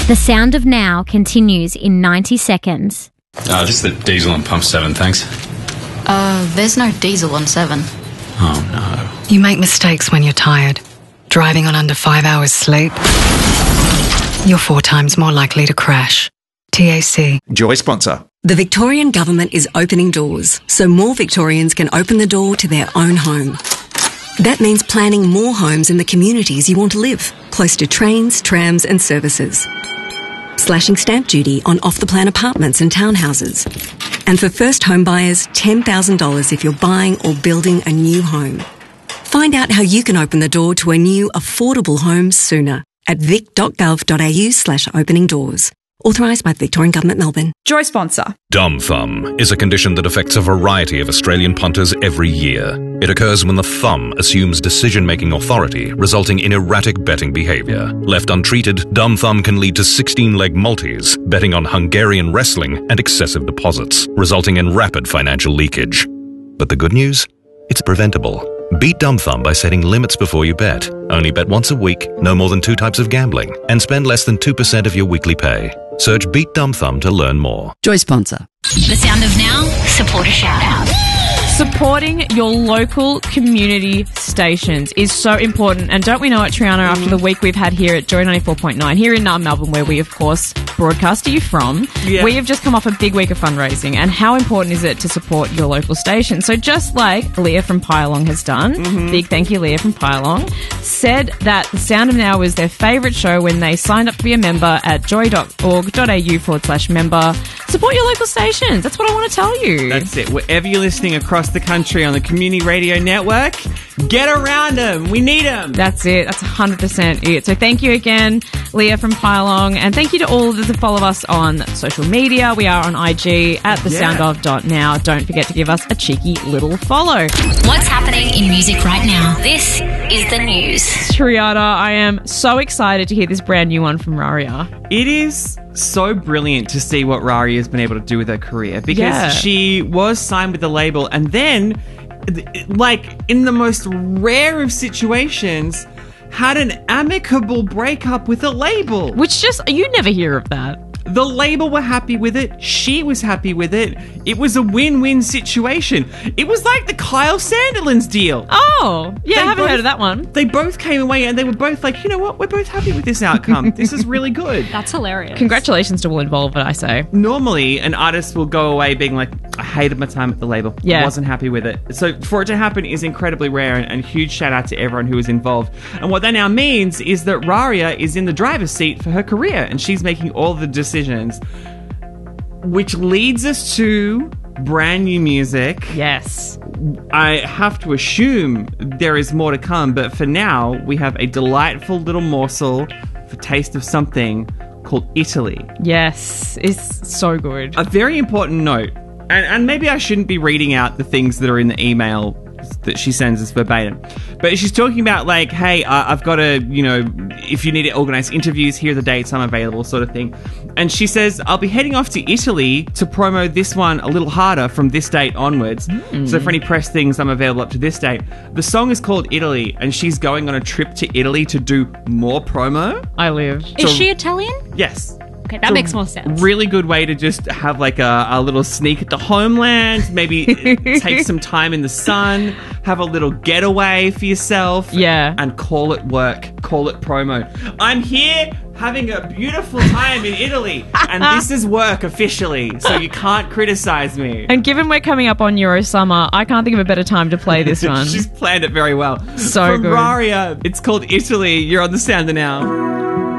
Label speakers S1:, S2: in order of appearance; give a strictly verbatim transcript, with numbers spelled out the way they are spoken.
S1: The Sound of Now continues in ninety seconds.
S2: Uh, just the diesel on pump seven, thanks.
S3: Uh, there's no diesel on seven.
S2: Oh, no.
S4: You make mistakes when you're tired. Driving on under five hours sleep, you're four times more likely to crash. T A C.
S5: Joy sponsor.
S6: The Victorian Government is opening doors, so more Victorians can open the door to their own home. That means planning more homes in the communities you want to live, close to trains, trams and services. Slashing stamp duty on off-the-plan apartments and townhouses. And for first home buyers, ten thousand dollars if you're buying or building a new home. Find out how you can open the door to a new, affordable home sooner at vic.gov.au slash opening doors. Authorised by the Victorian Government, Melbourne.
S7: Joy sponsor.
S8: Dumb thumb is a condition that affects a variety of Australian punters every year. It occurs when the thumb assumes decision-making authority, resulting in erratic betting behaviour. Left untreated, dumb thumb can lead to sixteen-leg multis, betting on Hungarian wrestling and excessive deposits, resulting in rapid financial leakage. But the good news? It's preventable. Beat dumb thumb by setting limits before you bet. Only bet once a week, no more than two types of gambling, and spend less than two percent of your weekly pay. Search Beat Dumb Thumb to learn more.
S9: Joy sponsor.
S1: The Sound of Now, support a shout out.
S7: Supporting your local community stations is so important. And don't we know it, Triana, mm. after the week we've had here at Joy ninety-four point nine, here in uh, Melbourne, where we, of course, broadcast to you from, yeah. we have just come off a big week of fundraising. And how important is it to support your local station? So just like Leah from Pylong has done, mm-hmm. big thank you, Leah from Pylong, said that The Sound of Now was their favourite show when they signed up to be a member at joy.org.au forward slash member. Support your local stations. That's what I want to tell you.
S10: That's it. Wherever you're listening across the country on the Community Radio Network, get around them. We need them.
S7: That's it. That's one hundred percent it. So thank you again, Leah from Pylong, and thank you to all those that follow us on social media. We are on I G at the sound of dot now. Don't forget to give us a cheeky little follow.
S1: What's happening in music right now? This is the news.
S7: Triana, I am so excited to hear this brand new one from Raria.
S10: It is so brilliant to see what Raria has been able to do with her career, because
S7: yeah.
S10: she was signed with the label and then, like, in the most rare of situations, had an amicable breakup with a label.
S7: Which just, you never hear of that.
S10: The label were happy with it. She was happy with it. It was a win-win situation. It was like the Kyle Sandilands deal.
S7: Oh, yeah,
S10: they
S7: I haven't
S10: both,
S7: heard of that one.
S10: They both came away and they were both like, you know what? We're both happy with this outcome. This is really good.
S11: That's hilarious.
S7: Congratulations to all involved, I say.
S10: Normally, an artist will go away being like, I hated my time at the label.
S7: Yeah.
S10: I wasn't happy with it. So for it to happen is incredibly rare, and, and huge shout out to everyone who was involved. And what that now means is that Raria is in the driver's seat for her career, and she's making all the decisions. Which leads us to brand new music.
S7: Yes.
S10: I have to assume there is more to come, but for now, we have a delightful little morsel for Taste of Something called Italy.
S7: Yes, it's so good.
S10: A very important note, and, and maybe I shouldn't be reading out the things that are in the email that she sends us verbatim, but she's talking about like, hey, uh, I've got to, you know, if you need to organize interviews, here are the dates I'm available, sort of thing. And she says, I'll be heading off to Italy to promo this one a little harder from this date onwards. Mm. So for any press things, I'm available up to this date. The song is called Italy, and she's going on a trip to Italy to do more promo.
S7: I live.
S11: Is so, she Italian?
S10: Yes.
S11: Okay, that makes more sense.
S10: Really good way to just have like a, a little sneak at the homeland, maybe take some time in the sun, have a little getaway for yourself.
S7: Yeah.
S10: And call it work, call it promo. I'm here having a beautiful time in Italy, and this is work officially, so you can't criticize me.
S7: And given we're coming up on Euro Summer, I can't think of a better time to play this one.
S10: She's planned it very well.
S7: So
S10: From
S7: good.
S10: Raria, it's called Italy. You're on The Sound of Now.